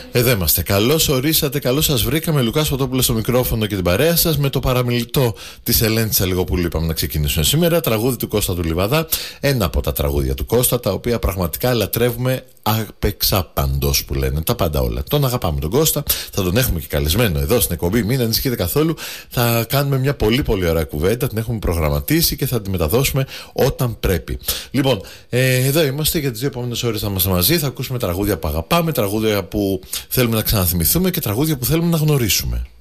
Εδώ είμαστε. Καλώς ορίσατε, καλώς σας βρήκαμε. Λουκάς Φωτόπουλος στο μικρόφωνο και την παρέα σας. Με το παραμιλητό της Ελένης Αλιγοπούλου είπαμε να ξεκινήσουμε σήμερα. Τραγούδι του Κώστα του Λιβαδά. Ένα από τα τραγούδια του Κώστα, τα οποία πραγματικά λατρεύουμε απεξάπαντος που λένε. Τα πάντα όλα. Τον αγαπάμε τον Κώστα. Θα τον έχουμε και καλεσμένο εδώ στην εκπομπή. Μην ανησυχείτε καθόλου. Θα κάνουμε μια πολύ πολύ ωραία κουβέντα. Την έχουμε προγραμματίσει και θα τη μεταδώσουμε όταν πρέπει. Λοιπόν, εδώ είμαστε για τις 2 επόμενες ώρες. Θα είμαστε μαζί. Θα ακούσουμε τραγούδια που αγαπάμε, τραγούδια που θέλουμε να ξαναθυμηθούμε και τραγούδια που θέλουμε να γνωρίσουμε.